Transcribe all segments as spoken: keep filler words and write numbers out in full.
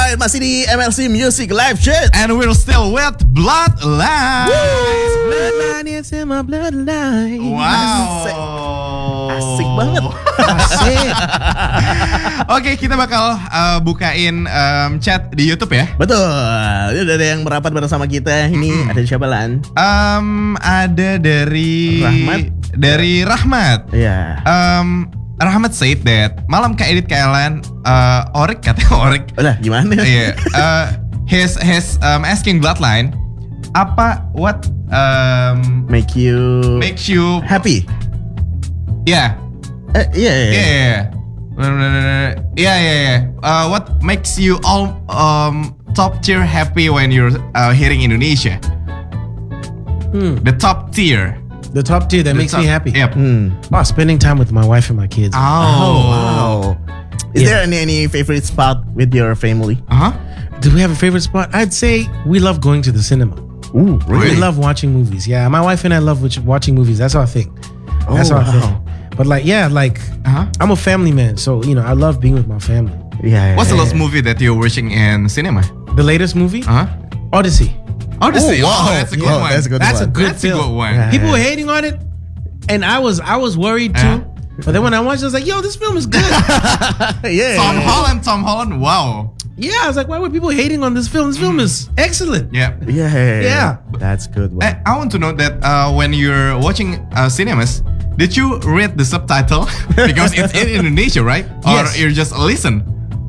Alright, masih di M L C Music Live Chat. And we're still with Bloodline. Bloodline is in my bloodline. Wow. Asik, Asik banget. Asik. Oke, kita bakal uh, bukain um, chat di YouTube ya. Betul. Ini udah ada yang merapat bersama kita. Ini ada siapa, Lan? Um, ada dari Rahmat. Dari Rahmat. Iya. Um, Rahmat said that malam Kak Edit Kak Elan, uh, Orik katanya Orik. Udah gimana? Iya. uh, his his um, asking Bloodline, apa what um, Make you makes you happy. Yeah. Eh, iya, iya. Yeah, yeah, yeah, yeah, yeah, yeah. Uh, what makes you all um, top tier happy when you're uh, hearing Indonesia? Hmm. The top tier. The top tier that The makes top- me happy. Yep. Hmm. Oh, spending time with my wife and my kids. Oh, Wow. Is Yeah. there any any favorite spot with your family? Uh huh. Do we have a favorite spot? I'd say we love going to the cinema. Ooh, Really? We love watching movies. Yeah, my wife and I love watch- watching movies. That's our thing. Oh, That's our wow. thing. But like, yeah, like Uh huh. I'm a family man, so you know I love being with my family. Yeah. What's the yeah, last yeah. movie that you're watching in cinema? The latest movie, Uh huh. Odyssey. Odyssey. Oh, wow. Oh, that's a good Yeah, one. that's a good That's one. a good That's a film. good one. Yeah. People were hating on it, and I was I was worried too. But then when I watched, it, I was like, "Yo, this film is good." yeah. Tom Holland. Tom Holland. Wow. Yeah, I was like, "Why were people hating on this film? This film is excellent." Yeah. Yeah. Yeah. Yeah. That's good one. I, I want to know that uh, when you're watching uh, cinemas, did you read the subtitle because it's in Indonesia, right? Or Yes. you just listen?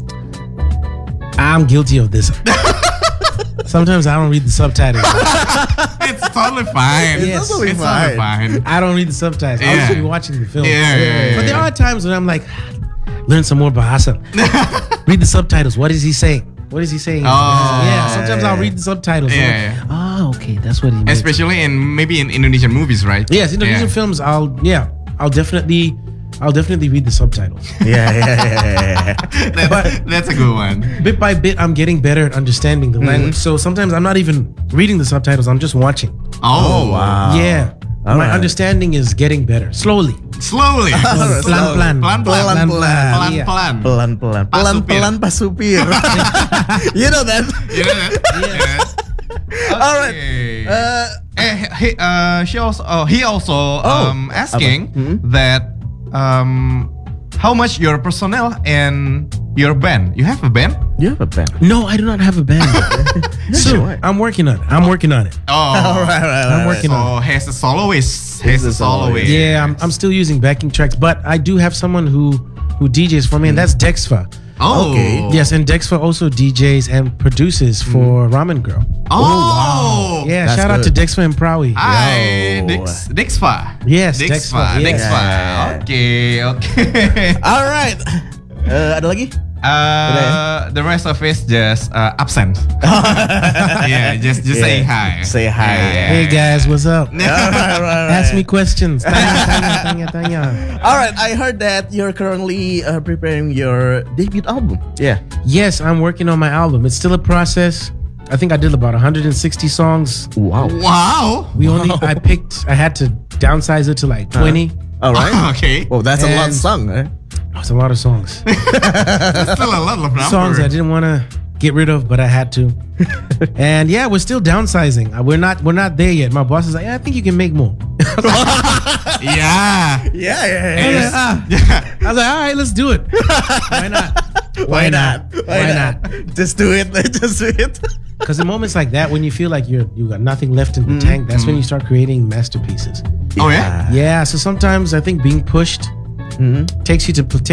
I'm guilty of this. Sometimes I don't read the subtitles. It's totally fine. Yes. totally It's totally fine. fine. I don't read the subtitles. Yeah. I'll just be watching the film. Yeah, yeah, yeah, But there yeah. are times when I'm like, learn some more Bahasa. Read the subtitles. What is he saying? What is he saying? Oh. Yeah, sometimes I'll read the subtitles. I'm Yeah, like, oh, okay, that's what he meant. Especially in maybe in Indonesian movies, right? Yes, Indonesian Yeah. films, I'll, yeah, I'll definitely, I'll definitely read the subtitles. yeah. Yeah. Yeah. Yeah. That- that's a good one. Bit by bit, I'm getting better at understanding the language. So sometimes I'm not even reading the subtitles, I'm just watching. Oh, wow. Yeah. All My right. understanding is getting better. Slowly. Slowly. Slowly. Pelan-pelan. Pelan-pelan. Pelan-pelan. Pelan-pelan. Iya. Pelan-pelan. Pak Pelan-pelan Pak Supir. You know that? You know that? Yeah. All right. Okay. Uh, Eh, he, uh, she also, oh, he also Oh, um, asking apa? Hmm? that um, how much your personnel and your band. You have a band? you have a pen. No, I do not have a band. Sure. so I'm working on it. I'm working on it. Oh, All right, right, I'm right, working so on has a soloist. Has He's a a soloist. soloist. Yeah, I'm, I'm still using backing tracks, but I do have someone who who D Js for me, and that's Dexfa. Oh, Okay. Yes, and Dexfa also D Js and produces for Ramen Girl. Oh, wow. Yeah, That's shout out to good. Dexfa and Prawi. Hi, Yo. Dix, Dixfa. Yes, Dixfa. Dexfa, yeah. Dixfa. Yeah. Okay, okay. All right. Uh, ada lagi? Uh, the rest of it just uh, absent. Yeah, just just Yeah. saying hi. Say hi. Yeah. Hey guys, what's up? All right, all right, Ask me right. questions. Tanya, tanya, tanya, tanya. All right. I heard that you're currently uh, preparing your debut album. Yeah. Yes, I'm working on my album. It's still a process. I think I did about one hundred sixty songs. Wow. Wow. We only I picked I had to downsize it to like twenty. All right. Okay. Well, that's a lot And- song, eh? It's a lot of songs. That's still a lot of numbers. Songs I didn't want to get rid of, but I had to. And yeah, we're still downsizing. Uh, We're not we're not there yet. My boss is like, yeah, I think you can make more. Yeah. Yeah, yeah, yeah. I was like, ah. I was like, all right, let's do it. Why not? Why not? Why not? Just do it. Just do it. Because in moments like that, when you feel like you're you got nothing left in the tank, that's when you start creating masterpieces. Oh yeah. Yeah. So sometimes I think being pushed takes you to